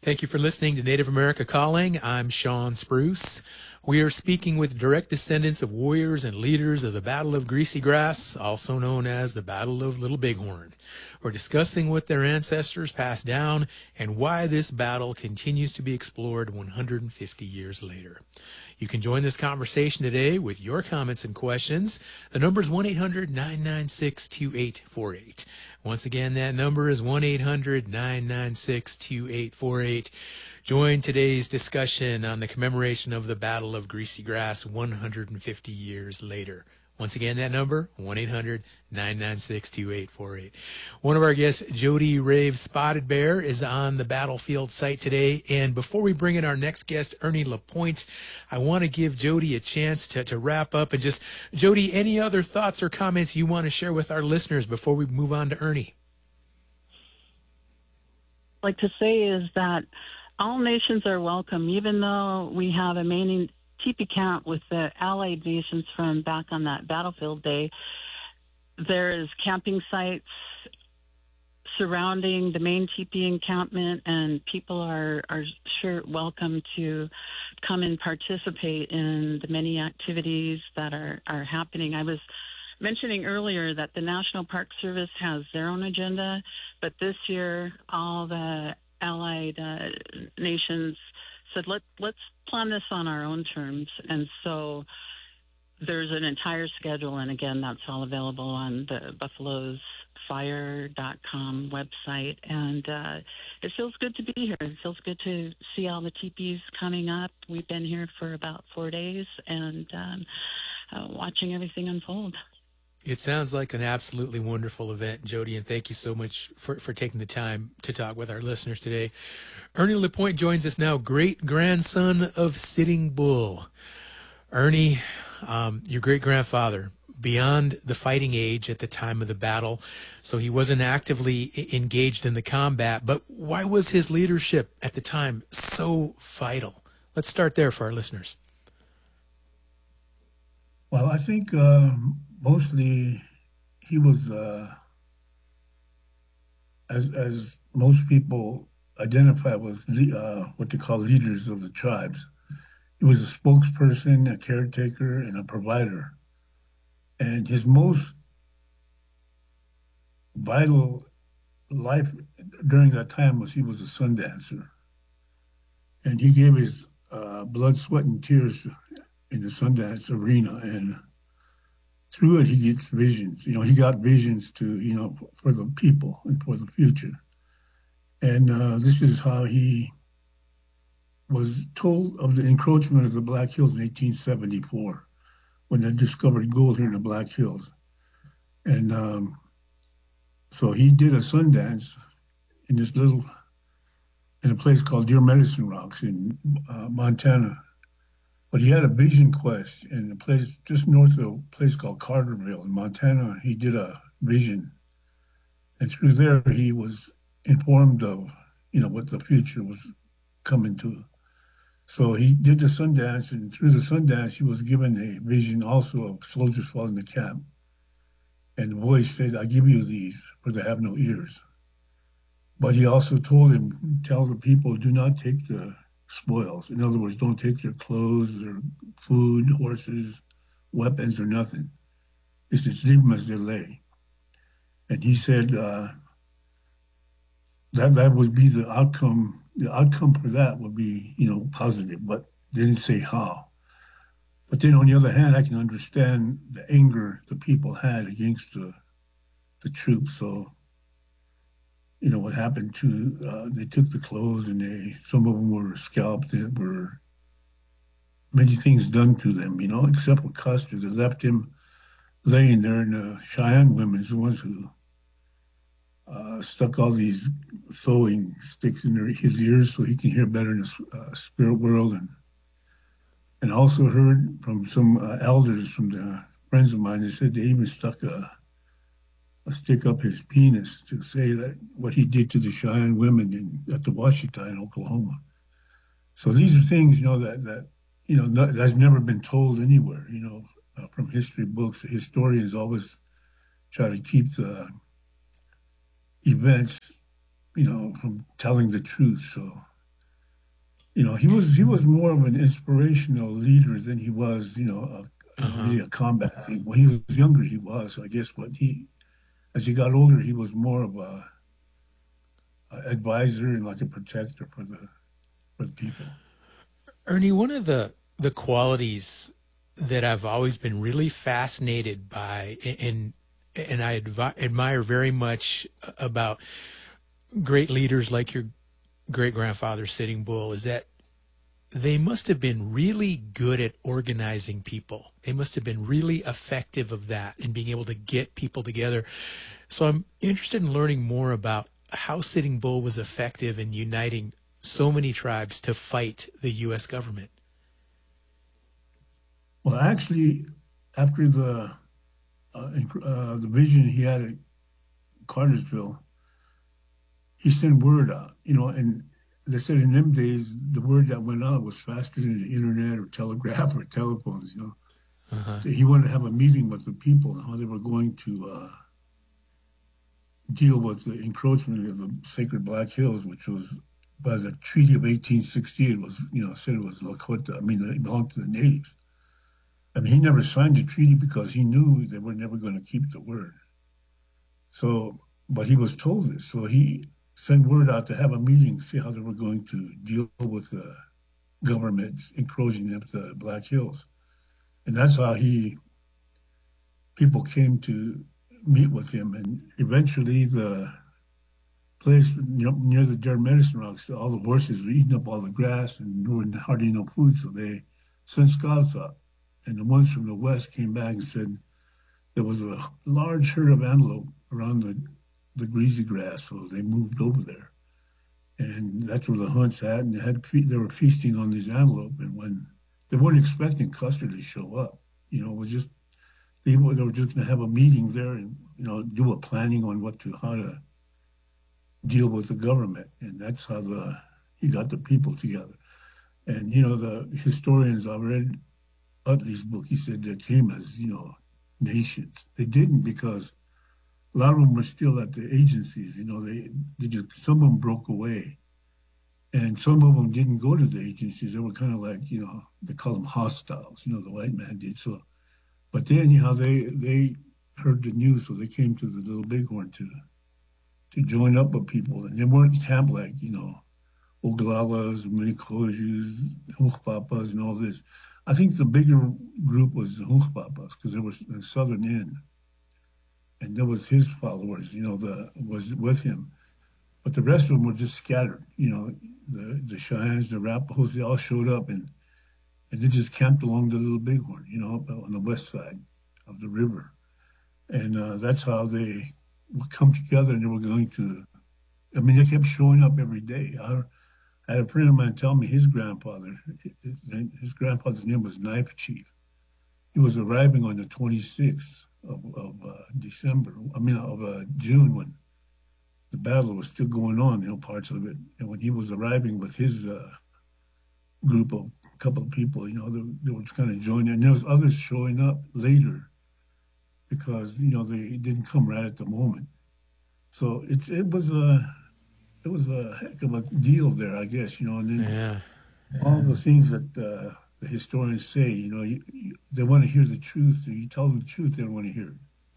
Thank you for listening to Native America Calling. I'm Sean Spruce. We are speaking with direct descendants of warriors and leaders of the Battle of Greasy Grass, also known as the Battle of Little Bighorn. We're discussing what their ancestors passed down and why this battle continues to be explored 150 years later. You can join this conversation today with your comments and questions. The number is 1-800-996-2848. Once again, that number is 1-800-996-2848. Join today's discussion on the commemoration of the Battle of Greasy Grass 150 years later. Once again, that number, 1-800-996-2848. One of our guests, Jody Rave Spotted Bear, is on the battlefield site today. And before we bring in our next guest, Ernie Lapointe, I want to give Jody a chance to wrap up. And just, Jody, any other thoughts or comments you want to share with our listeners before we move on to Ernie? I'd like to say is that all nations are welcome, even though we have a main teepee camp with the allied nations from back on that battlefield day. There's camping sites surrounding the main teepee encampment, and people are sure welcome to come and participate in the many activities that are happening. I was mentioning earlier that the National Park Service has their own agenda, but this year all the allied nations said, let's plan this on our own terms. And so there's an entire schedule, and again, that's all available on the buffalosfire.com website. And it feels good to be here. It feels good to see all the teepees coming up. We've been here for about 4 days and watching everything unfold. It sounds like an absolutely wonderful event, Jody, and thank you so much for taking the time to talk with our listeners today. Ernie Lapointe joins us now, great-grandson of Sitting Bull. Ernie, your great-grandfather, beyond the fighting age at the time of the battle, so he wasn't actively engaged in the combat, but why was his leadership at the time so vital? Let's start there for our listeners. Well, I think mostly he was, as most people identify with what they call leaders of the tribes. He was a spokesperson, a caretaker, and a provider. And his most vital life during that time was he was a sun dancer. And he gave his blood, sweat, and tears in the Sundance arena, and through it he gets visions. He got visions to, for the people and for the future. And this is how he was told of the encroachment of the Black Hills in 1874, when they discovered gold here in the Black Hills. And so he did a Sundance in a place called Deer Medicine Rocks in Montana. But he had a vision quest in a place just north of a place called Carterville in Montana. He did a vision. And through there, he was informed of, what the future was coming to. So he did the Sundance, and through the Sundance, he was given a vision also of soldiers falling the camp. And the voice said, I give you these, for they have no ears. But he also told him, tell the people, do not take the spoils. In other words, don't take their clothes, their food, horses, weapons, or nothing. He says, leave them as they lay. And he said that would be the outcome. The outcome for that would be, positive, but didn't say how. But then on the other hand, I can understand the anger the people had against the troops. So, what happened to, they took the clothes and some of them were scalped. There were many things done to them, except for Custer. They left him laying there, and the Cheyenne women's the ones who stuck all these sewing sticks in his ears so he can hear better in the spirit world. And also heard from some elders, from the friends of mine, they said they even stuck a stick up his penis to say that what he did to the Cheyenne women at the Washita in Oklahoma. So these are things, that's never been told anywhere, from history books. The historians always try to keep the events, from telling the truth. So he was more of an inspirational leader than he was, Uh-huh. really a combat thing. When he was younger, he was, I guess, but as he got older, he was more of a advisor and like a protector for the people. Ernie, one of the qualities that I've always been really fascinated by and admire very much about great leaders like your great grandfather Sitting Bull is that they must have been really good at organizing people. They must have been really effective of that and being able to get people together. So I'm interested in learning more about how Sitting Bull was effective in uniting so many tribes to fight the U.S. government. Well, actually, after the vision he had at Cartersville, he sent word out, and they said in them days the word that went out was faster than the internet or telegraph or telephones. Uh-huh. So he wanted to have a meeting with the people and how they were going to deal with the encroachment of the Sacred Black Hills, which was by the Treaty of 1868 was, said it was Lakota. I mean, it belonged to the natives. I mean, he never signed the treaty because he knew they were never going to keep the word. So, but he was told this. So he sent word out to have a meeting, see how they were going to deal with the government encroaching up the Black Hills. And that's how people came to meet with him. And eventually the place near the Dead Medicine Rocks, all the horses were eating up all the grass and there was hardly no food. So they sent scouts up. And the ones from the west came back and said there was a large herd of antelope around the greasy grass. So they moved over there. And that's where the hunts at. And they were feasting on these antelope. And when they weren't expecting Custer to show up, it was just, they were just going to have a meeting there and, do a planning on how to deal with the government. And that's how he got the people together. And, the historians, I read Utley's book, he said they came as, nations. They didn't because a lot of them were still at the agencies. They just, some of them broke away. And some of them didn't go to the agencies. They were kind of like, they call them hostiles, the white man did. So, but then, they heard the news, so they came to the Little Bighorn to join up with people. And they weren't camped like, Oglalas, Minikojus, Hunkpapas, and all this. I think the bigger group was the Hunkpapas because there was the southern end. And there was his followers, was with him. But the rest of them were just scattered. The Cheyennes, the Arapahoes, they all showed up and they just camped along the Little Bighorn, on the west side of the river. And that's how they would come together and they were going to, they kept showing up every day. I had a friend of mine tell me his grandfather's name was Knife Chief. He was arriving on the 26th of June when the battle was still going on, parts of it. And when he was arriving with his group of a couple of people, they were just kind of joining. And there was others showing up later because, they didn't come right at the moment. So it was a heck of a deal there, I guess, and then Yeah. all the things that the historians say, they want to hear the truth. You tell them the truth, they don't want to hear it.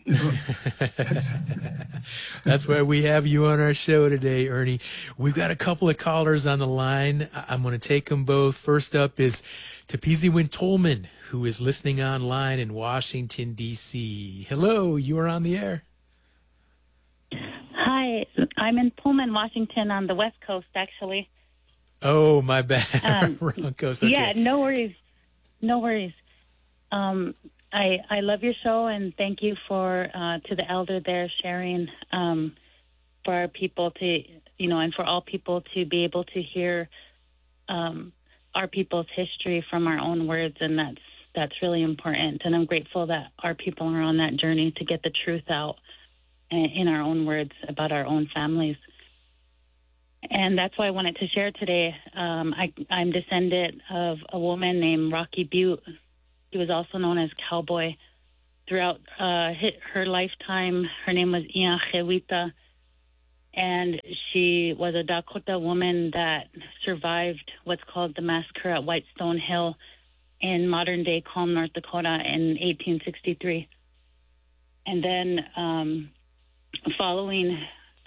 That's why we have you on our show today, Ernie. We've got a couple of callers on the line. I'm going to take them both. First up is Tepeziwin Tolman, who is listening online in Washington, D.C. Hello, you are on the air. Hi, I'm in Pullman, Washington, on the West Coast, actually. Oh, my bad. Wrong coast. Okay. Yeah, no worries. No worries. I love your show, and thank you to the elder there sharing for our people to, and for all people to be able to hear our people's history from our own words, and that's really important. And I'm grateful that our people are on that journey to get the truth out in our own words about our own families. And that's why I wanted to share today. I'm descendant of a woman named Rocky Butte. She was also known as Cowboy. Throughout her lifetime, her name was Ia Jewita. And she was a Dakota woman that survived what's called the massacre at Whitestone Hill in modern-day Calm, North Dakota in 1863. And then following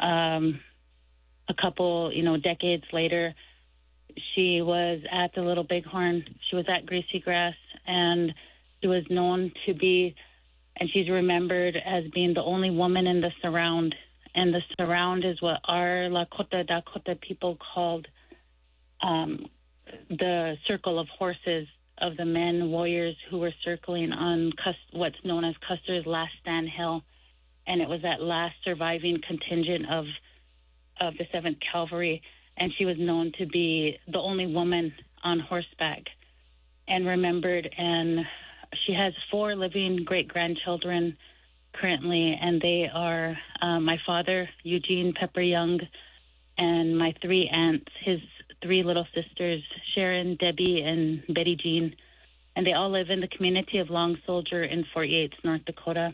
a couple, decades later, she was at the Little Bighorn. She was at Greasy Grass, and she was known to be, and she's remembered as being the only woman in the surround. And the surround is what our Lakota Dakota people called the circle of horses of the men warriors who were circling on what's known as Custer's Last Stand Hill. And it was that last surviving contingent of the 7th Cavalry. And she was known to be the only woman on horseback and remembered. And she has 4 living great-grandchildren currently, and they are my father, Eugene Pepper Young, and my 3 aunts, his 3 little sisters, Sharon, Debbie, and Betty Jean. And they all live in the community of Long Soldier in Fort Yates, North Dakota.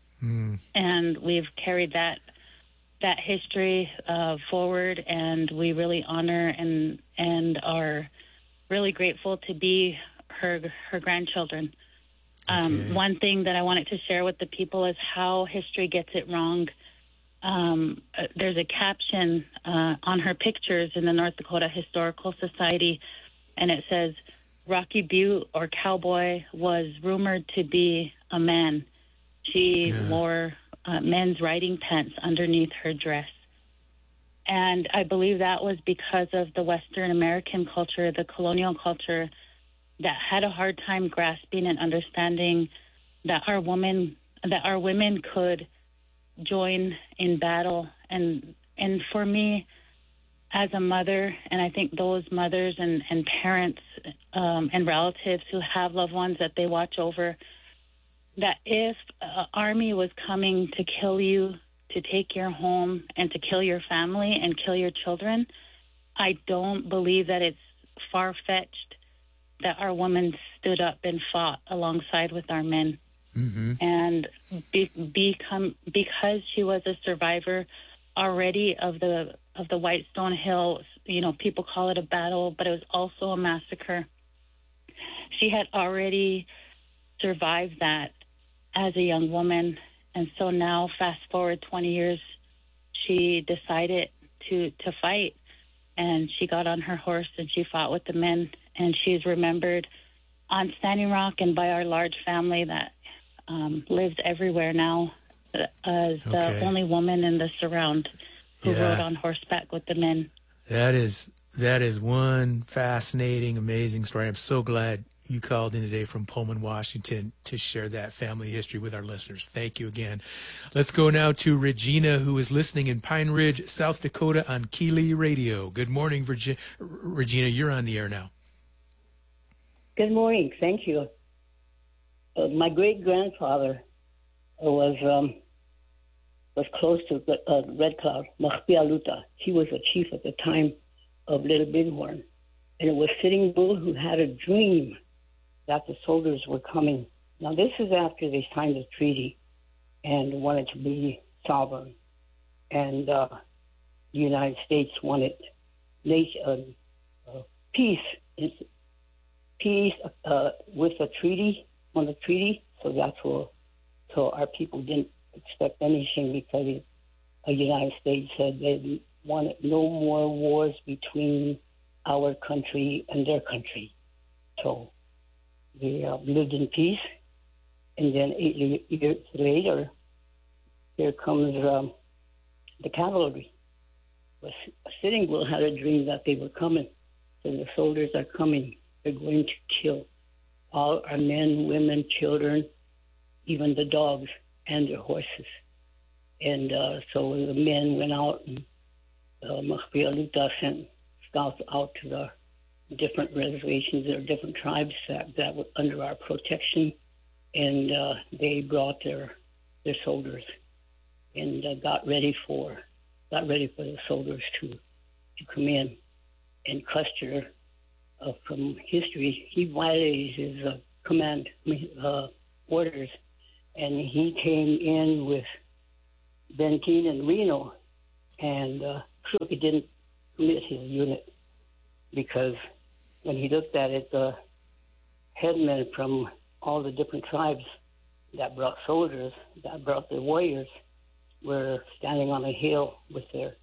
And we've carried that history forward, and we really honor and are really grateful to be her grandchildren. Okay. One thing that I wanted to share with the people is how history gets it wrong. There's a caption on her pictures in the North Dakota Historical Society, and it says, Rocky Butte or Cowboy was rumored to be a man. She wore men's riding pants underneath her dress. And I believe that was because of the Western American culture, the colonial culture, that had a hard time grasping and understanding that our women could join in battle. And for me, as a mother, and I think those mothers and parents and relatives who have loved ones that they watch over, that if an army was coming to kill you, to take your home, and to kill your family and kill your children, I don't believe that it's far-fetched that our women stood up and fought alongside with our men. Mm-hmm. And because she was a survivor already of the Whitestone Hill, people call it a battle, but it was also a massacre. She had already survived that as a young woman. And so now, fast forward 20 years, she decided to fight. And she got on her horse and she fought with the men. And she's remembered on Standing Rock and by our large family that lives everywhere now as the only woman in the surround who rode on horseback with the men. That is one fascinating, amazing story. I'm so glad you called in today from Pullman, Washington, to share that family history with our listeners. Thank you again. Let's go now to Regina, who is listening in Pine Ridge, South Dakota on Keeley Radio. Good morning, Regina. You're on the air now. Good morning. Thank you. My great-grandfather was close to Red Cloud, Mahpialuta. He was a chief at the time of Little Bighorn. And it was Sitting Bull who had a dream that the soldiers were coming. Now, this is after they signed the treaty and wanted to be sovereign. And the United States wanted peace with the treaty, on the treaty. So that's what, so our people didn't expect anything because the United States said they wanted no more wars between our country and their country. So they lived in peace. And then 8 years later, here comes the cavalry. Sitting Bull had a dream that they were coming. So the soldiers are coming. They're going to kill all our men, women, children, even the dogs and their horses. And so the men went out, and Mahpialuta sent scouts out to the different reservations or different tribes that were under our protection, and they brought their soldiers and got ready for the soldiers to come in. And Custer, from history, he violated his command orders, and he came in with Benteen and Reno, And Crooked didn't commit his unit because when he looked at it, the headmen from all the different tribes that brought soldiers, that brought their warriors, were standing on a hill with their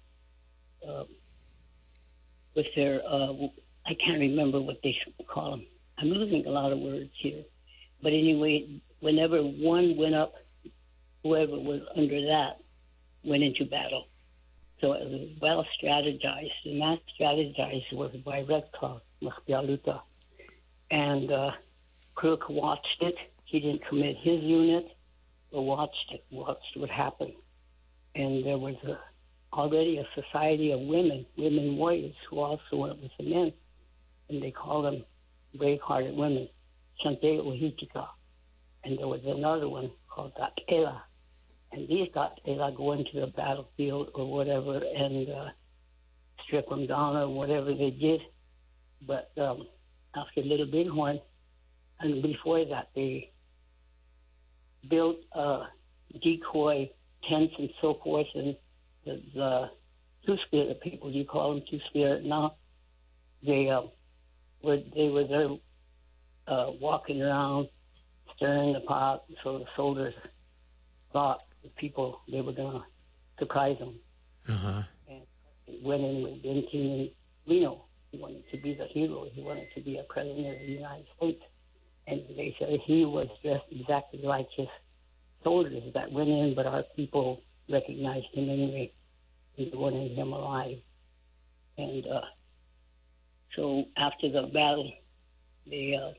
I can't remember what they call them. I'm losing a lot of words here. But anyway, whenever one went up, whoever was under that went into battle. So it was well strategized, and that strategized was by Red Claw, Maspialuta. And Crook watched it. He didn't commit his unit, but watched what happened. And there was already a society of women warriors, who also went with the men. And they called them brave-hearted women, Chante Uhitika. And there was another one called Takela. And these Takela go into the battlefield or whatever and strip them down or whatever they did. But after Little Bighorn, and before that, they built decoy tents and so forth. And the Two-Spirit people, you call them Two-Spirit now, they were there walking around, stirring the pot, so the soldiers thought the people, they were going to surprise them. Uh-huh. And went in with Benton and Reno. He wanted to be the hero. He wanted to be a president of the United States. And they said he was dressed exactly like his soldiers that went in, but our people recognized him anyway. They wanted him alive. And so after the battle, the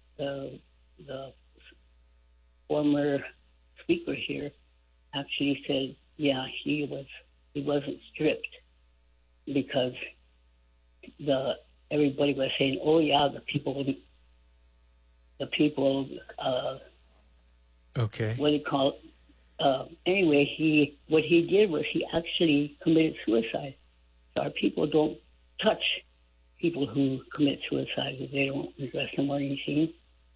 former speaker here actually said, yeah, he wasn't stripped because everybody was saying, oh yeah, the people okay, what do you call it? Anyway, what he did was he actually committed suicide. So our people don't touch people who commit suicide because they don't address them or anything.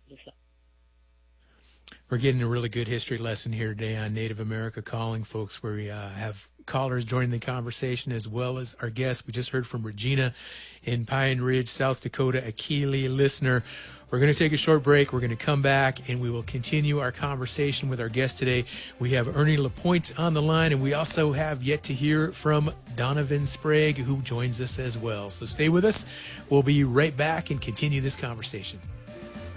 We're getting a really good history lesson here today on Native America Calling, folks, where we have callers joining the conversation as well as our guests. We just heard from Regina in Pine Ridge, South Dakota, a Keeley listener. We're going to take a short break. We're going to come back, and we will continue our conversation with our guest today. We have Ernie Lapointe on the line, and we also have yet to hear from Donovan Sprague, who joins us as well. So stay with us. We'll be right back and continue this conversation.